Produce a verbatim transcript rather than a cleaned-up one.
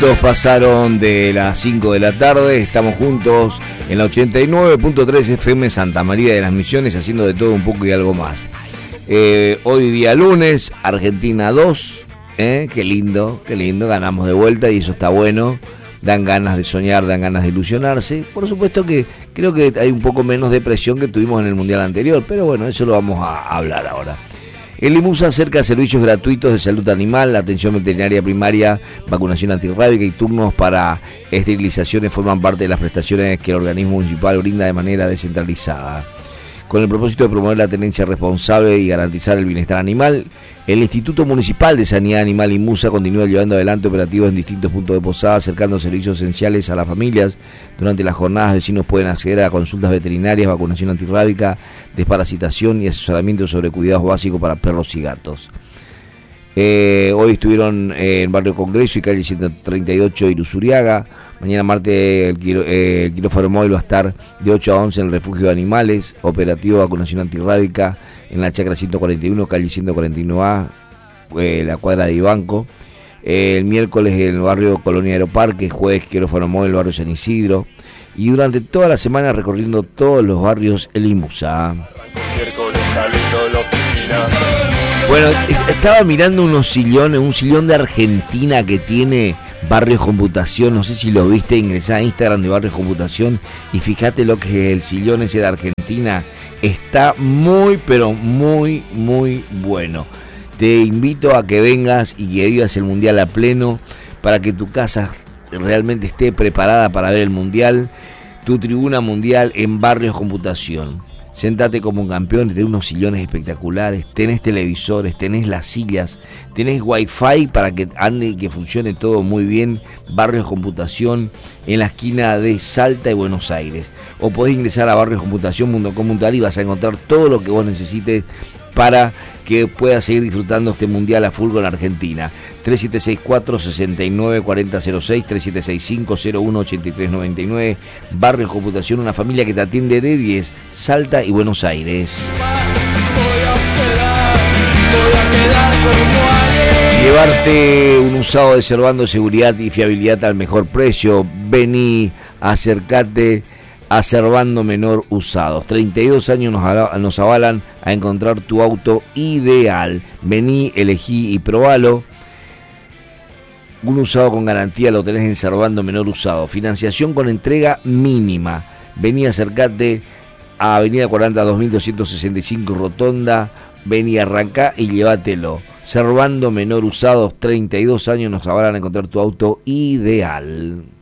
Todos pasaron de las cinco de la tarde, estamos juntos en la ochenta y nueve punto tres F M Santa María de las Misiones, haciendo de todo un poco y algo más. Eh, hoy día lunes, Argentina dos, eh, qué lindo, qué lindo, ganamos de vuelta y eso está bueno, dan ganas de soñar, dan ganas de ilusionarse. Por supuesto que creo que hay un poco menos de presión que tuvimos en el Mundial anterior, pero bueno, eso lo vamos a hablar ahora. El IMUSA acerca servicios gratuitos de salud animal, atención veterinaria primaria, vacunación antirrábica y turnos para esterilizaciones forman parte de las prestaciones que el organismo municipal brinda de manera descentralizada. Con el propósito de promover la tenencia responsable y garantizar el bienestar animal, el Instituto Municipal de Sanidad Animal IMUSA continúa llevando adelante operativos en distintos puntos de Posada, acercando servicios esenciales a las familias. Durante las jornadas, vecinos pueden acceder a consultas veterinarias, vacunación antirrábica, desparasitación y asesoramiento sobre cuidados básicos para perros y gatos. Eh, hoy estuvieron eh, en Barrio Congreso y calle ciento treinta y ocho Irusuriaga. Mañana martes el, quiro, eh, el quirófano móvil va a estar de ocho a once en el refugio de animales. Operativo vacunación antirrábica en la chacra ciento cuarenta y uno, calle ciento cuarenta y uno A, eh, la cuadra de Ibanco. Eh, el miércoles en el barrio Colonia Aeroparque, jueves quirófano móvil, barrio San Isidro. Y durante toda la semana recorriendo todos los barrios el IMUSA. Bueno, estaba mirando unos sillones, un sillón de Argentina que tiene Barrios Computación, no sé si lo viste, ingresá a Instagram de Barrios Computación y fíjate lo que es el sillón ese de Argentina, está muy pero muy muy bueno. Te invito a que vengas y que vivas el Mundial a pleno para que tu casa realmente esté preparada para ver el Mundial, tu tribuna mundial en Barrios Computación. Sentate como un campeón, tenés unos sillones espectaculares, tenés televisores, tenés las sillas, tenés wifi para que ande y que funcione todo muy bien. Barrios Computación en la esquina de Salta y Buenos Aires. O podés ingresar a barrios computación punto com punto a r y vas a encontrar todo lo que vos necesites para que puedas seguir disfrutando este Mundial a full con Argentina. tres siete seis cuatro, seis nueve cuatro cero cero seis, tres siete seis cinco, cero uno ocho tres nueve nueve. Barrios Computación, una familia que te atiende de diez, Salta y Buenos Aires. Llevarte un usado de Servando seguridad y fiabilidad al mejor precio. Vení, acercate a Servando Menor Usados. treinta y dos años nos, nos avalan a encontrar tu auto ideal. Vení, elegí y probalo. Un usado con garantía lo tenés en Servando Menor Usado. Financiación con entrega mínima. Vení, acercate a Avenida cuarenta, dos mil doscientos sesenta y cinco Rotonda. Vení, arrancá y llévatelo. Servando Menor Usados, treinta y dos años nos avalan a encontrar tu auto ideal.